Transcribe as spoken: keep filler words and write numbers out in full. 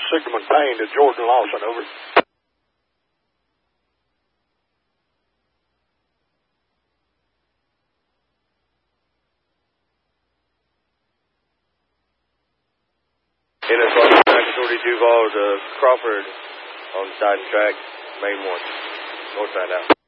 Sigmund Payne to Jordan Lawson, over. N S R track authority Duval to Crawford on side and track, main one, north side out.